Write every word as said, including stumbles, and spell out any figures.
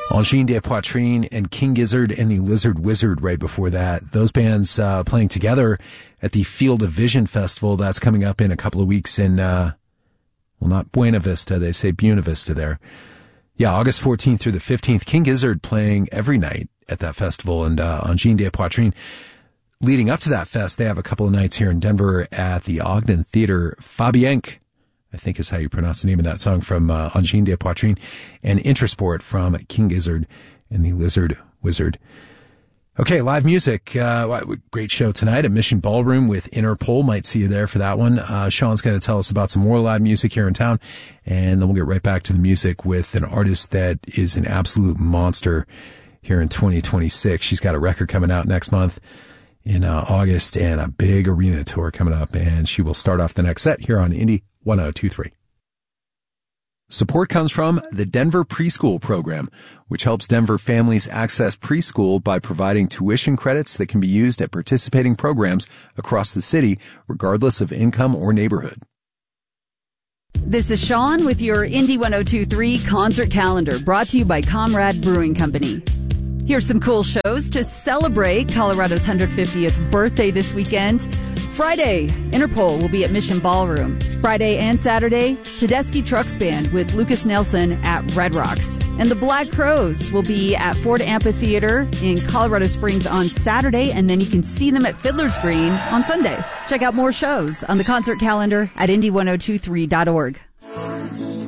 Angine de Poitrine and King Gizzard and the Lizard Wizard right before that. Those bands uh, playing together at the Field of Vision Festival. That's coming up in a couple of weeks in, uh, well, not Buena Vista. They say Buena Vista there. Yeah, August fourteenth through the fifteenth. King Gizzard playing every night at that festival. And uh, Angine de Poitrine, leading up to that fest, they have a couple of nights here in Denver at the Ogden Theater. Fabienque, I think is how you pronounce the name of that song, from uh, Angine de Poitrine, and Intrasport from King Gizzard and the Lizard Wizard. Okay, live music. Uh, great show tonight at Mission Ballroom with Interpol. Might see you there for that one. Uh, Sean's going to tell us about some more live music here in town, and then we'll get right back to the music with an artist that is an absolute monster here in twenty twenty-six. She's got a record coming out next month in uh, August and a big arena tour coming up, and she will start off the next set here on Indie one oh two three. Support comes from the Denver Preschool Program, which helps Denver families access preschool by providing tuition credits that can be used at participating programs across the city, regardless of income or neighborhood. This is Sean with your Indie one oh two three concert calendar, brought to you by Comrade Brewing Company. Here's some cool shows to celebrate Colorado's one hundred fiftieth birthday this weekend. Friday, Interpol will be at Mission Ballroom. Friday and Saturday, Tedeschi Trucks Band with Lucas Nelson at Red Rocks. And the Black Crowes will be at Ford Amphitheater in Colorado Springs on Saturday, and then you can see them at Fiddler's Green on Sunday. Check out more shows on the concert calendar at indie one oh two three dot org.